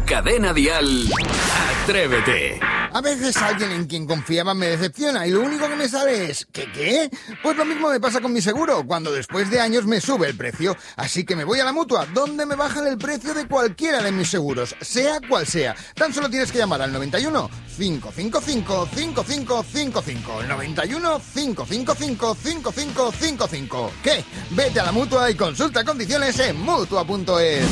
Cadena Dial, Atrévete. A veces alguien en quien confiaba me decepciona y lo único que me sale es ¿qué? Pues lo mismo me pasa con mi seguro, cuando después de años me sube el precio. Así que me voy a la Mutua, donde me bajan el precio de cualquiera de mis seguros, sea cual sea. Tan solo tienes que llamar al 91 555 5555. El 91 555 5555. ¿Qué? Vete a la Mutua y consulta condiciones en Mutua.es.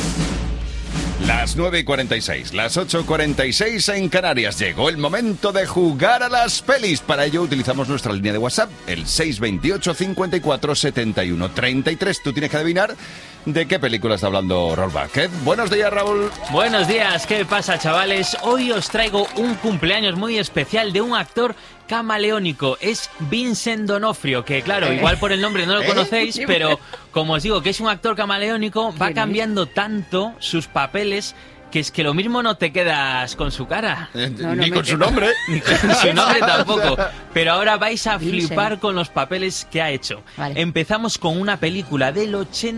Las 9:46, las 8:46 en Canarias. Llegó el momento de jugar a las pelis. Para ello utilizamos nuestra línea de WhatsApp, el 628 54 71 33. Tú tienes que adivinar de qué película está hablando Raúl Vázquez. Buenos días, Raúl. Buenos días, ¿qué pasa, chavales? Hoy os traigo un cumpleaños muy especial de un actor camaleónico. Es Vincent D'Onofrio, que claro, igual por el nombre no lo conocéis, pero como os digo que es un actor camaleónico, va cambiando tanto sus papeles que es que lo mismo no te quedas con su cara. Ni con su nombre. Ni con su nombre tampoco. Pero ahora vais a flipar con los papeles que ha hecho. Vale. Empezamos con una película del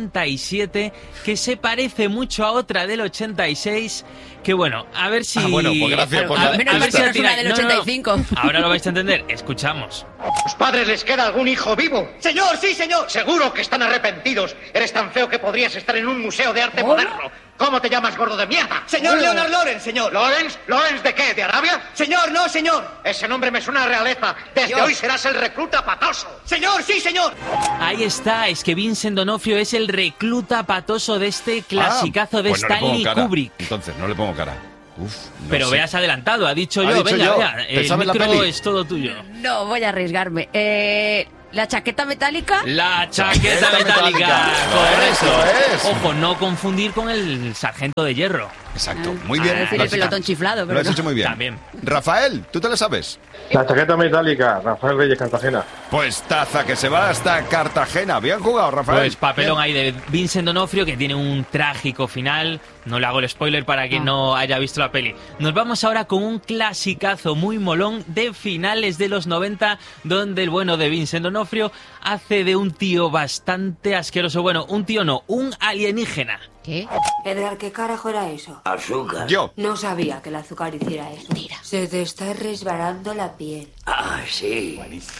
87 que se parece mucho a otra del 86. Que bueno, a ver si... bueno, pues gracias por Al menos no es una del 85. Ahora lo vais a entender. Escuchamos. ¿Tus padres les queda algún hijo vivo? Señor, sí, señor. Seguro que están arrepentidos. Eres tan feo que podrías estar en un museo de arte moderno. ¿Cómo te llamas, gordo de mierda? Señor Leonard Lawrence, señor. ¿Lawrence? ¿Lawrence de qué? ¿De Arabia? Señor, no, señor. Ese nombre me suena a realeza. Desde Señor. hoy serás el recluta patoso. Señor, sí, señor. Ahí está, es que Vincent D'Onofrio es el recluta patoso de este clasicazo de pues no le pongo Stanley cara. Kubrick. Entonces, no le pongo cara. Uf, no Pero sé. veas adelantado, ha dicho yo, dicho venga, yo. venga, ¿Te el sabes la micro peli? es todo tuyo. No, voy a arriesgarme. ¿La chaqueta metálica? La chaqueta metálica, Eso correcto. es. Ojo, no confundir con el sargento de hierro. Exacto, muy A bien. decir el pelotón chiflado, Lo pero has no. hecho muy bien. También. Rafael, ¿tú te lo sabes? La chaqueta metálica, Rafael Reyes, Cartagena. Pues taza que se va hasta Cartagena. Bien jugado, Rafael. Pues papelón ahí de Vincent D'Onofrio, que tiene un trágico final. No le hago el spoiler para quien no haya visto la peli. Nos vamos ahora con un clasicazo muy molón de finales de los 90, donde el bueno de Vincent D'Onofrio hace de un tío bastante asqueroso. Bueno, un tío no, un alienígena. ¿Qué? Edgar, ¿qué carajo era eso? Azúcar. Yo. No sabía que el azúcar hiciera eso. Mira. Se te está resbalando la piel. Ah, sí.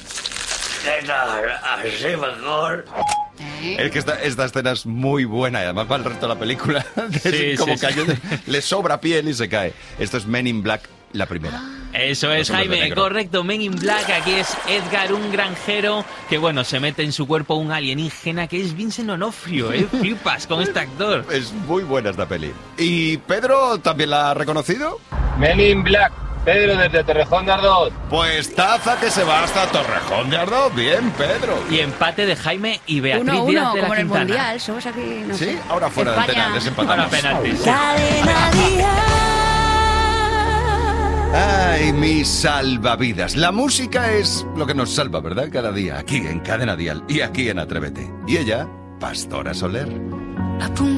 Venga, así mejor. Es que esta escena es muy buena y además para el resto de la película. Es como sí. cayó le sobra piel y se cae. Esto es Men in Black, la primera. Eso Los hombres es, de Jaime, negro. correcto. Men in Black, aquí es Edgar, un granjero que, bueno, se mete en su cuerpo un alienígena que es Vincent D'Onofrio, ¿eh? Flipas con este actor. Es muy buena esta peli. ¿Y Pedro también la ha reconocido? Men in Black, Pedro desde Torrejón de Ardoz. Pues taza que se va hasta Torrejón de Ardoz. Bien, Pedro. Y empate de Jaime y Beatriz 1-1, Díaz de la como en el Quintana. Mundial. Somos aquí, no Sí, sé. ahora fuera de España. antena, desempatamos. Ahora penaltis. Cadena Ay, mis salvavidas. La música es lo que nos salva, ¿verdad? Cada día, aquí en Cadena Dial y aquí en Atrévete. Y ella, Pastora Soler.